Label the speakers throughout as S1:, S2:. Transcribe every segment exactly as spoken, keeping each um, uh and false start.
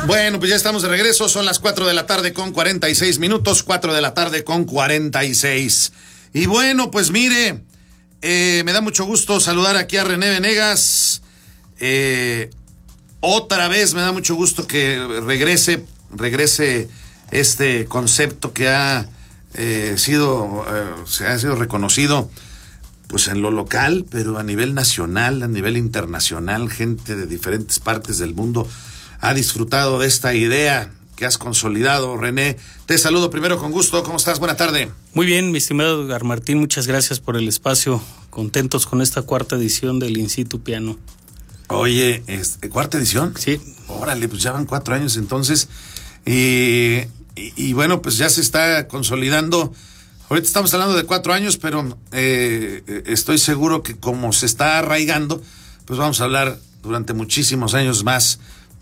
S1: Bueno, pues ya estamos de regreso, son las cuatro de la tarde con cuarenta y seis minutos, cuatro de la tarde con cuarenta y seis. Y bueno, pues mire, eh, me da mucho gusto saludar aquí a René Venegas. Eh, otra vez me da mucho gusto que regrese, regrese este concepto que ha eh, sido, eh, se ha sido reconocido pues en lo local, pero a nivel nacional, a nivel internacional, gente de diferentes partes del mundo ha disfrutado de esta idea que has consolidado. René, te saludo primero con gusto. ¿Cómo estás? Buena tarde.
S2: Muy bien, mi estimado Edgar Martín, muchas gracias por el espacio. Contentos con esta cuarta edición del In Situ Piano.
S1: Oye, este, ¿cuarta edición?
S2: Sí.
S1: Órale, pues ya van cuatro años entonces. Y, y, y bueno, pues ya se está consolidando. Ahorita estamos hablando de cuatro años, pero eh, estoy seguro que como se está arraigando, pues vamos a hablar durante muchísimos años más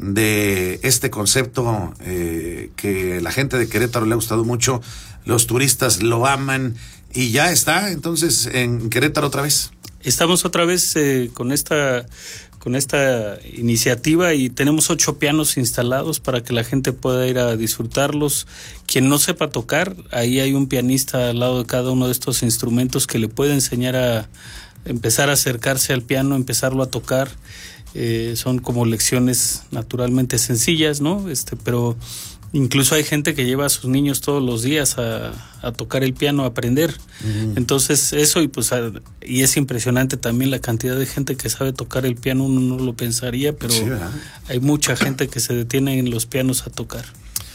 S1: de este concepto eh, que la gente de Querétaro le ha gustado mucho, los turistas lo aman y ya está entonces en Querétaro otra vez.
S2: Estamos otra vez eh, con esta con esta iniciativa y tenemos ocho pianos instalados para que la gente pueda ir a disfrutarlos. Quien no sepa tocar, ahí hay un pianista al lado de cada uno de estos instrumentos que le puede enseñar a empezar a acercarse al piano, empezarlo a tocar. Eh, son como lecciones naturalmente sencillas, ¿no? Este, pero incluso hay gente que lleva a sus niños todos los días a, a tocar el piano, a aprender. Uh-huh. Entonces eso y pues a, y es impresionante también la cantidad de gente que sabe tocar el piano. Uno no lo pensaría, pero sí, hay mucha gente que se detiene en los pianos a tocar.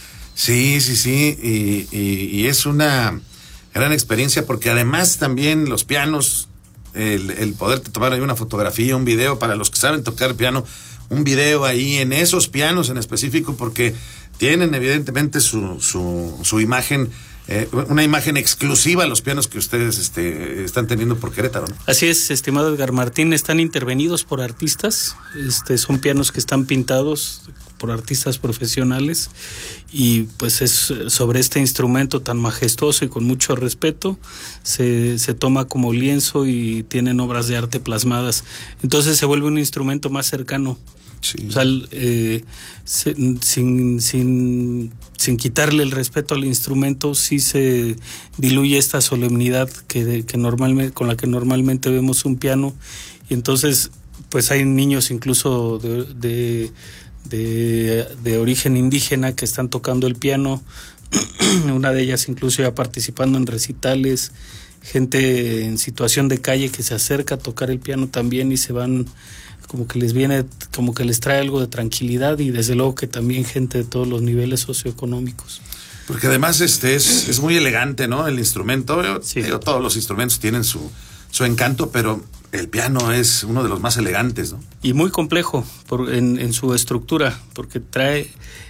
S1: Sí, sí, sí, y, y, y es una gran experiencia porque además también los pianos, el, el poderte tomar ahí una fotografía, un video para los que saben tocar piano, un video ahí en esos pianos en específico, porque tienen evidentemente su su, su imagen, eh, una imagen exclusiva a los pianos que ustedes este, están teniendo por Querétaro, ¿no?
S2: Así es, estimado Edgar Martín, están intervenidos por artistas, este, son pianos que están pintados por artistas profesionales y pues es sobre este instrumento tan majestuoso y con mucho respeto se, se toma como lienzo y tienen obras de arte plasmadas, entonces se vuelve un instrumento más cercano. Sí. O sea, eh, se, sin, sin, sin quitarle el respeto al instrumento, sí se diluye esta solemnidad que, que normalmente, con la que normalmente vemos un piano, y entonces pues hay niños incluso de, de, de, de origen indígena que están tocando el piano, una de ellas incluso ya participando en recitales, gente en situación de calle que se acerca a tocar el piano también y se van, como que les viene, como que les trae algo de tranquilidad, y desde luego que también gente de todos los niveles socioeconómicos.
S1: Porque además este es, es muy elegante, ¿no? El instrumento, sí. Digo, todos los instrumentos tienen su, su encanto, pero el piano es uno de los más elegantes, ¿no?
S2: Y muy complejo por, en, en su estructura, porque trae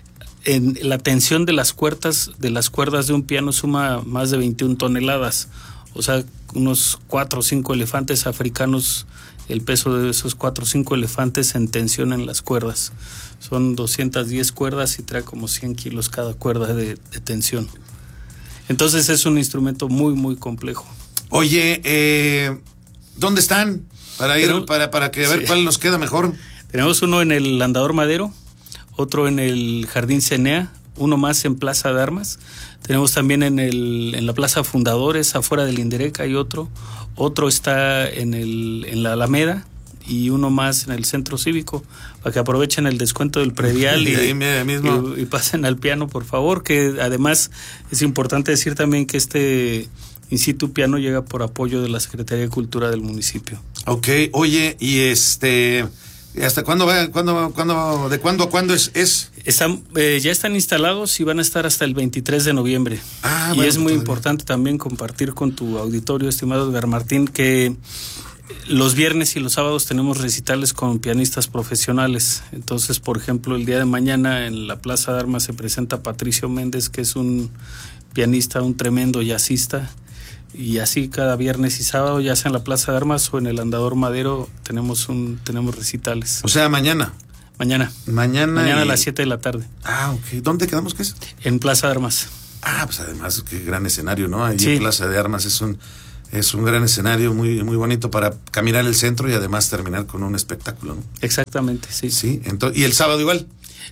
S2: en la tensión de las cuerdas, de las cuerdas de un piano suma más de veintiuna toneladas, o sea, unos cuatro o cinco elefantes africanos. El peso de esos cuatro o cinco elefantes en tensión en las cuerdas. Son doscientas diez cuerdas y trae como cien kilos cada cuerda de, de tensión. Entonces es un instrumento muy, muy complejo.
S1: Oye, eh, ¿dónde están? Para ir, Pero, para, para que a ver sí. cuál nos queda mejor.
S2: Tenemos uno en el Andador Madero, otro en el Jardín Cenea, uno más en Plaza de Armas. Tenemos también en el en la Plaza Fundadores, afuera del Indereca, hay otro. Otro está en el en la Alameda y uno más en el Centro Cívico, para que aprovechen el descuento del predial y,
S1: y, mismo.
S2: y, y pasen al piano, por favor, que además es importante decir también que este In Situ Piano llega por apoyo de la Secretaría de Cultura del municipio.
S1: Ok, oye, y este... ¿Hasta cuándo va? ¿Cuándo, cuándo, ¿De cuándo a cuándo es? es?
S2: Están, eh, ya están instalados y van a estar hasta el veintitrés de noviembre.
S1: Ah,
S2: y
S1: bueno,
S2: es muy
S1: todavía.
S2: importante también compartir con tu auditorio, estimado Edgar Martín, que los viernes y los sábados tenemos recitales con pianistas profesionales. Entonces, por ejemplo, el día de mañana en la Plaza de Armas se presenta Patricio Méndez, que es un pianista, un tremendo jazzista. Y así cada viernes y sábado, ya sea en la Plaza de Armas o en el Andador Madero, tenemos un tenemos recitales.
S1: O sea, mañana.
S2: Mañana.
S1: Mañana.
S2: Mañana
S1: y...
S2: a las siete de la tarde.
S1: Ah, ok. ¿Dónde quedamos? ¿Qué es?
S2: En Plaza de Armas.
S1: Ah, pues además, qué gran escenario, ¿no? Ahí
S2: sí.
S1: en Plaza de Armas es un es un gran escenario muy muy bonito para caminar el centro y además terminar con un espectáculo, ¿no?
S2: Exactamente, sí.
S1: Sí, entonces, ¿y el sábado igual?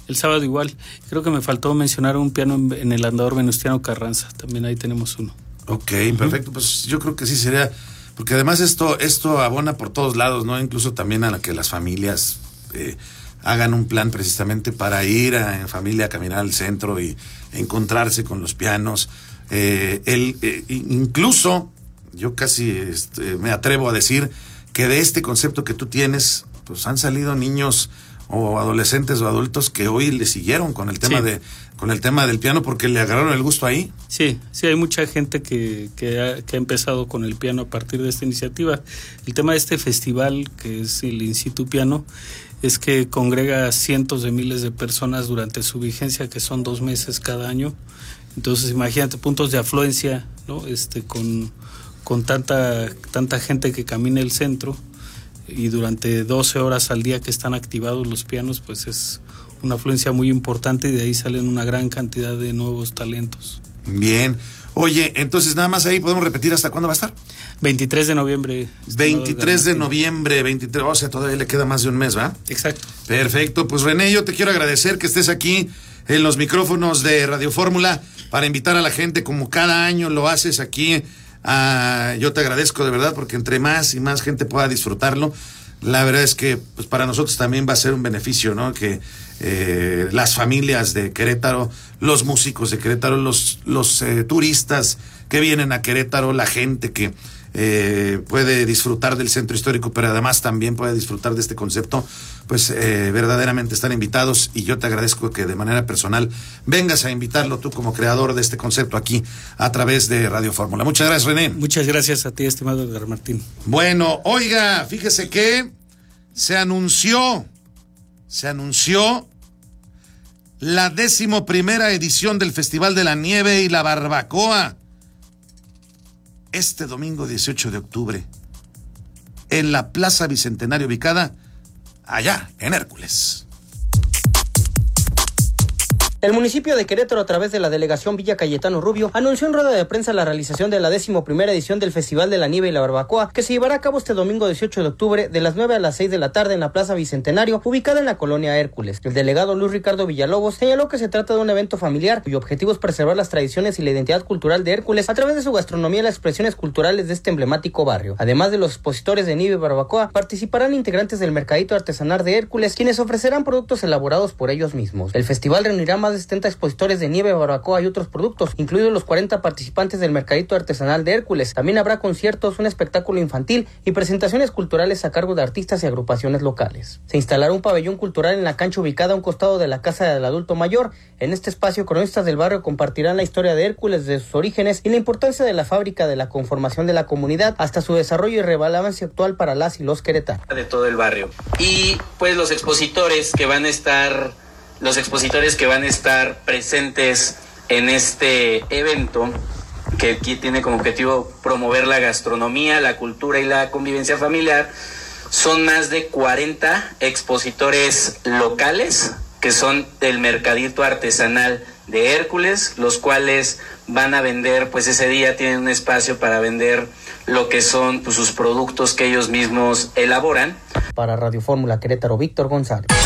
S2: El sábado igual. Creo que me faltó mencionar un piano en, en el Andador Venustiano Carranza. También ahí tenemos uno.
S1: Ok, uh-huh. Perfecto. Pues yo creo que sí sería, porque además esto esto abona por todos lados, ¿no? Incluso también a la que las familias eh, hagan un plan precisamente para ir a, en familia a caminar al centro y encontrarse con los pianos. Eh, el, eh, incluso, yo casi este, me atrevo a decir que de este concepto que tú tienes, pues han salido niños o adolescentes o adultos que hoy le siguieron con el tema sí. de con el tema del piano porque le agarraron el gusto ahí.
S2: Sí, sí, hay mucha gente que, que, ha, que ha empezado con el piano a partir de esta iniciativa. El tema de este festival, que es el In-Situ Piano, es que congrega cientos de miles de personas durante su vigencia, que son dos meses cada año. Entonces, imagínate, puntos de afluencia, ¿no? Este, con, con tanta, tanta gente que camina el centro, y durante doce horas al día que están activados los pianos, pues es una afluencia muy importante y de ahí salen una gran cantidad de nuevos talentos.
S1: Bien. Oye, entonces nada más ahí podemos repetir hasta cuándo va a estar.
S2: veintitrés de noviembre.
S1: veintitrés de noviembre, veintitrés, o sea, todavía le queda más de un mes, ¿va?
S2: Exacto.
S1: Perfecto, pues René, yo te quiero agradecer que estés aquí en los micrófonos de Radio Fórmula para invitar a la gente como cada año lo haces aquí. Uh, yo te agradezco de verdad porque entre más y más gente pueda disfrutarlo, la verdad es que pues para nosotros también va a ser un beneficio, ¿no? Que eh, las familias de Querétaro, los músicos de Querétaro, los, los eh, turistas que vienen a Querétaro, la gente que eh, puede disfrutar del centro histórico, pero además también puede disfrutar de este concepto, pues eh, verdaderamente están invitados y yo te agradezco que de manera personal vengas a invitarlo tú como creador de este concepto aquí a través de Radio Fórmula. Muchas gracias, René.
S2: Muchas gracias a ti, estimado Edgar Martín.
S1: Bueno, oiga, fíjese que se anunció, se anunció la décimo primera edición del Festival de la Nieve y la Barbacoa. Este domingo dieciocho de octubre, en la Plaza Bicentenario ubicada allá en Hércules.
S3: El municipio de Querétaro, a través de la delegación Villa Cayetano Rubio, anunció en rueda de prensa la realización de la décimo primera edición del Festival de la Nieve y la Barbacoa, que se llevará a cabo este domingo dieciocho de octubre de las nueve a las seis de la tarde en la Plaza Bicentenario, ubicada en la colonia Hércules. El delegado Luis Ricardo Villalobos señaló que se trata de un evento familiar, cuyo objetivo es preservar las tradiciones y la identidad cultural de Hércules a través de su gastronomía y las expresiones culturales de este emblemático barrio. Además de los expositores de nieve y barbacoa, participarán integrantes del mercadito artesanal de Hércules, quienes ofrecerán productos elaborados por ellos mismos. El festival reunirá más de setenta expositores de nieve, barbacoa y otros productos, incluidos los cuarenta participantes del mercadito artesanal de Hércules. También habrá conciertos, un espectáculo infantil y presentaciones culturales a cargo de artistas y agrupaciones locales. Se instalará un pabellón cultural en la cancha ubicada a un costado de la Casa del Adulto Mayor. En este espacio, cronistas del barrio compartirán la historia de Hércules desde sus orígenes y la importancia de la fábrica, de la conformación de la comunidad, hasta su desarrollo y relevancia actual para las y los queretanos.
S4: De todo el barrio. Y pues los expositores que van a estar los expositores que van a estar presentes en este evento, que aquí tiene como objetivo promover la gastronomía, la cultura y la convivencia familiar, son más de cuarenta expositores locales que son del mercadito artesanal de Hércules, los cuales van a vender, pues ese día tienen un espacio para vender lo que son pues, sus productos que ellos mismos elaboran.
S3: Para Radio Fórmula Querétaro, Víctor González.